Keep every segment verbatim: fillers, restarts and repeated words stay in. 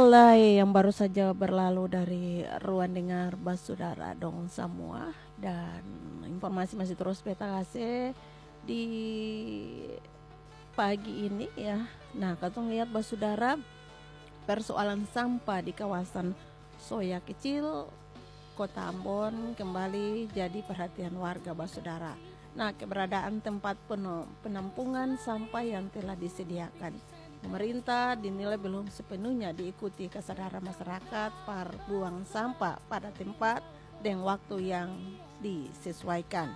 mulai yang baru saja berlalu dari ruang dengar Basudara dong semua, dan informasi masih terus beta kasih di pagi ini ya. Nah, katong lihat Basudara, persoalan sampah di kawasan Soya Kecil, Kota Ambon kembali jadi perhatian warga Basudara. Nah, keberadaan tempat penampungan sampah yang telah disediakan pemerintah dinilai belum sepenuhnya diikuti kesadaran masyarakat par buang sampah pada tempat dan waktu yang disesuaikan.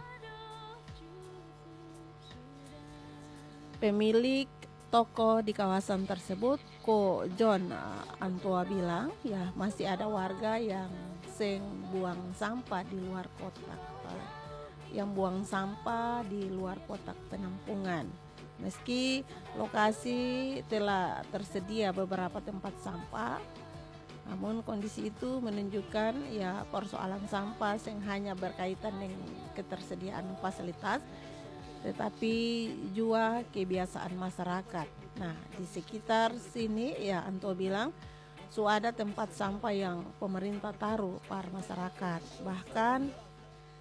Pemilik toko di kawasan tersebut, Ko John Antua bilang, ya masih ada warga yang seng buang sampah di luar kotak, yang buang sampah di luar kotak penampungan. Meski lokasi telah tersedia beberapa tempat sampah, namun kondisi itu menunjukkan ya persoalan sampah yang hanya berkaitan dengan ketersediaan fasilitas, tetapi juga kebiasaan masyarakat. Nah, di sekitar sini ya Anto bilang, so ada tempat sampah yang pemerintah taruh para masyarakat. Bahkan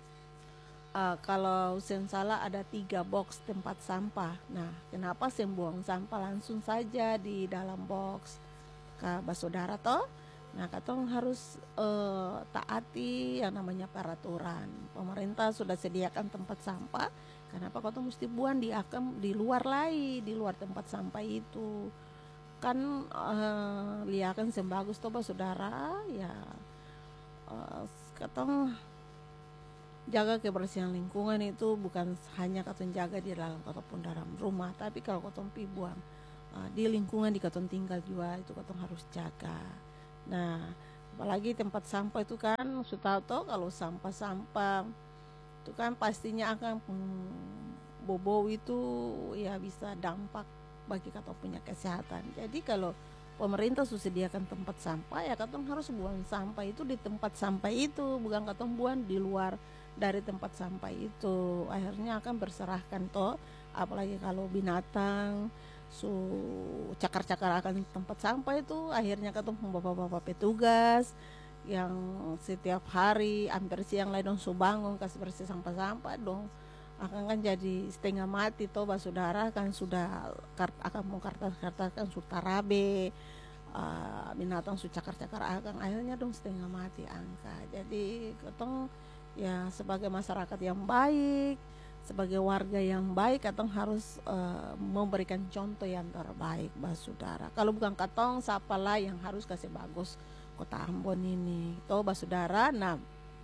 Uh, kalau sen salah ada tiga box tempat sampah. Nah, kenapa sen buang sampah langsung saja di dalam box ke Basudara toh? Nah, katong harus uh, taati yang namanya peraturan. Pemerintah sudah sediakan tempat sampah. Kenapa katong mesti buang di akam di luar lagi, di luar tempat sampah itu? Kan uh, liakan sen bagus toh Basudara ya. Uh, katong jaga kebersihan lingkungan itu bukan hanya katong jaga di dalam ataupun dalam rumah, tapi kalau katong pi buang uh, di lingkungan di katong tinggal juga itu katong harus jaga. Nah, apalagi tempat sampah itu kan sudah tahu kalau sampah-sampah itu kan pastinya akan hmm, bobau itu ya bisa dampak bagi katong punya kesehatan. Jadi kalau pemerintah sudah sediakan tempat sampah ya katong harus buang sampah itu di tempat sampah itu, bukan katong buang di luar dari tempat sampah itu. Akhirnya akan berserahkan toh, apalagi kalau binatang su cakar-cakar akan tempat sampah itu, akhirnya katong bapak-bapak petugas yang setiap hari hampir siang lah dong su bangun kasih bersih sampah-sampah dong akan kan jadi setengah mati toh Basudara, kan sudah kart, akan mau kartas-kartas kan su tarabe, uh, binatang su cakar-cakar akan akhirnya dong setengah mati angka. Jadi katong ya sebagai masyarakat yang baik, sebagai warga yang baik, katong harus uh, memberikan contoh yang terbaik Basudara. Kalau bukan katong, siapa lah yang harus kasih bagus Kota Ambon ini toh Basudara. Nah,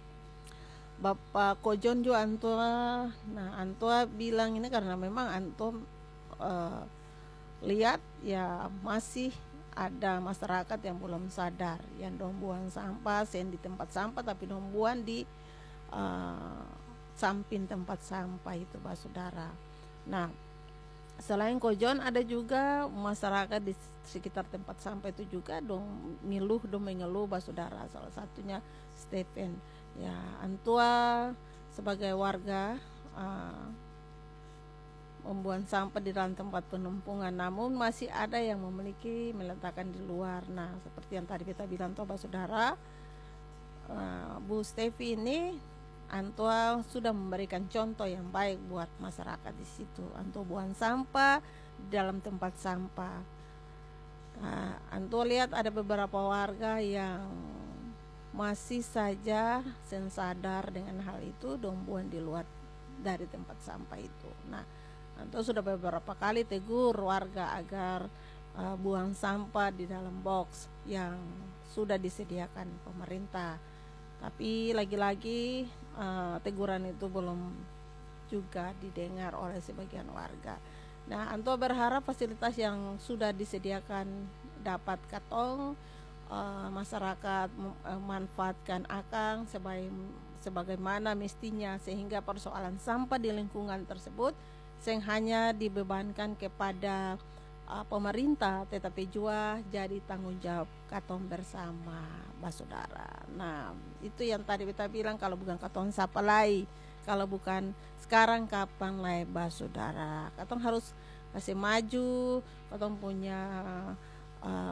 Bapak Kojon juga Antua, nah Antua bilang ini karena memang Antua uh, lihat ya masih ada masyarakat yang belum sadar, yang dong buang sampah sen di tempat sampah tapi dong buang di uh, samping tempat sampah itu Basudara. Nah, selain Kojon ada juga masyarakat di sekitar tempat sampah itu juga dong ngeluh dong mengeluh Basudara, salah satunya Stephen. Ya, Antua sebagai warga uh, membuang sampah di dalam tempat penampungan, namun masih ada yang memiliki meletakkan di luar. Nah, seperti yang tadi kita bilang toh Basudara, uh, Bu Stevi ini Antua sudah memberikan contoh yang baik buat masyarakat di situ. Antua buang sampah di dalam tempat sampah. Nah, Antua lihat ada beberapa warga yang masih saja sen sadar dengan hal itu, dong buang di luar dari tempat sampah itu. Nah, Antua sudah beberapa kali tegur warga agar uh, buang sampah di dalam box yang sudah disediakan pemerintah. Tapi lagi-lagi uh, teguran itu belum juga didengar oleh sebagian warga. Nah, Antua berharap fasilitas yang sudah disediakan dapat katong uh, masyarakat uh, manfaatkan akang sebagai sebagaimana mestinya, sehingga persoalan sampah di lingkungan tersebut yang hanya dibebankan kepada uh, pemerintah, tetapi juga jadi tanggung jawab katong bersama Basudara. Nah, itu yang tadi kita bilang, kalau bukan katong siapa lagi, kalau bukan sekarang kapan lagi Basudara. Katong harus kasih maju, katong punya uh,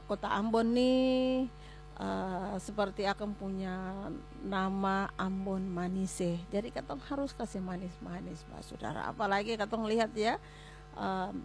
kota Ambon nih uh, seperti akan punya nama Ambon Manise. Jadi katong harus kasih manis-manis, Pak Saudara. Apalagi katong lihat ya, um,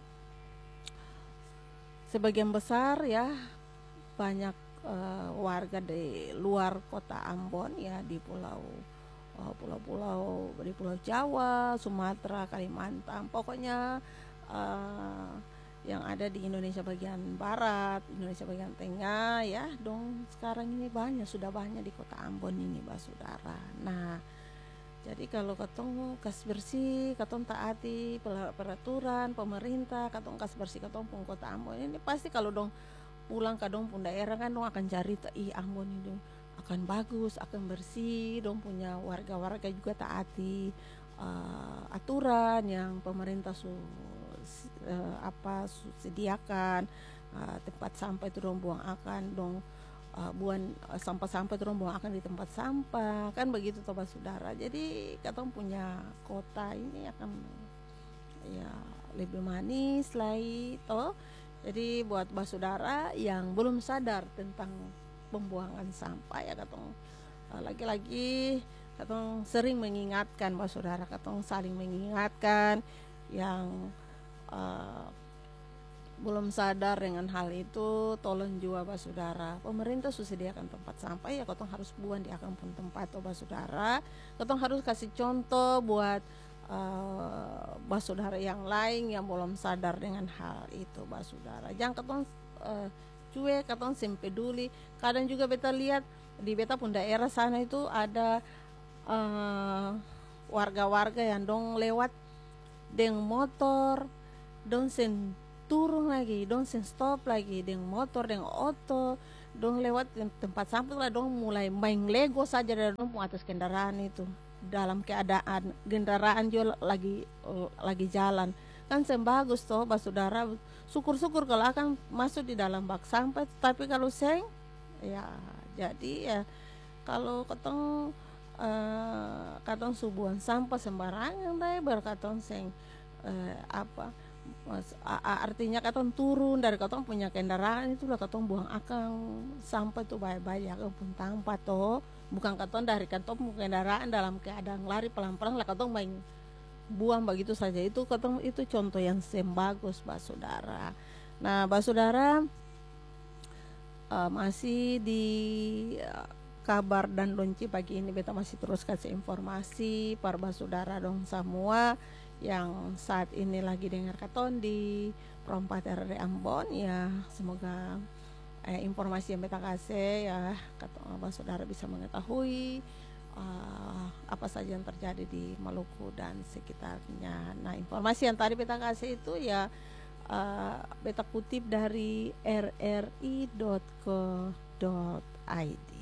sebagian besar ya banyak uh, warga di luar kota Ambon ya, di pulau uh, pulau-pulau di Pulau Jawa, Sumatera, Kalimantan, pokoknya uh, yang ada di Indonesia bagian barat, Indonesia bagian tengah ya, dong sekarang ini banyak, sudah banyak di kota Ambon ini, Pak Saudara. Nah, jadi kalau katong kas bersih, katong taati peraturan pemerintah, katong kas bersih katong pun kota Ambon ini, pasti kalau dong pulang ke dong pun daerah kan dong akan cari ih Ambon ini akan bagus, akan bersih, dong punya warga-warga juga taati uh, aturan yang pemerintah su uh, apa su, sediakan, uh, tempat sampah itu dong buang akan dong uh, buang uh, sampah-sampah itu dong buang akan di tempat sampah, kan begitu toh Pak Saudara. Jadi katong punya kota ini akan ya lebih manis lagi toh. Jadi buat Pak Saudara yang belum sadar tentang pembuangan sampah ya, katong uh, lagi-lagi katong sering mengingatkan Pak Saudara, katong saling mengingatkan yang uh, belum sadar dengan hal itu, tolong juga Pak Saudara. Pemerintah sudah sediakan tempat sampah ya, katong harus buang di akampun tempat toh Pak Saudara. Katong harus kasih contoh buat uh, Pak Saudara yang lain yang belum sadar dengan hal itu Pak Saudara. Jangan katong uh, cuek, katong sem peduli. Kadang juga beta lihat di beta pun daerah sana itu ada uh, warga-warga yang dong lewat dengan motor, dong sen turun lagi, dong sen stop lagi dengan motor, dengan oto, dong lewat tempat sampah lah, dong mulai main Lego saja dari dong atas kendaraan itu, dalam keadaan kendaraan juga lagi uh, lagi jalan. Kan sen bagus toh Pak Saudara. Syukur-syukur kalau akan masuk di dalam bak sampah, tapi kalau seng ya jadi ya kalau katong uh, katong subuhan sampah sembarangan deh berkatong seng uh, apa Mas, a- artinya katong turun dari katong punya kendaraan itu lah katong buang akang sampah itu baik-baik ya pun tanpa toh, bukan katong dari katong punya kendaraan dalam keadaan lari pelan-pelan lah katong main buang begitu saja. Itu katong itu contoh yang sem bagus Pak Saudara. Nah Pak Saudara, uh, masih di uh, kabar dan donci pagi ini beta masih terus kasih informasi para Pak Saudara dong semua yang saat ini lagi dengar katon di Perompat R R Ambon ya, semoga eh, informasi yang beta kasih ya katong Pak Saudara bisa mengetahui Uh, apa saja yang terjadi di Maluku dan sekitarnya. Nah informasi yang tadi beta kasih itu ya uh, beta kutip dari r r i dot co dot i d.